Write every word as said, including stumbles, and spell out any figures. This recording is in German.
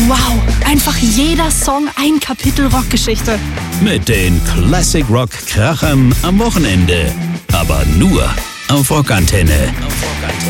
Wow, einfach jeder Song ein Kapitel Rockgeschichte. Mit den Classic Rock Krachern am Wochenende. Aber nur auf Rockantenne.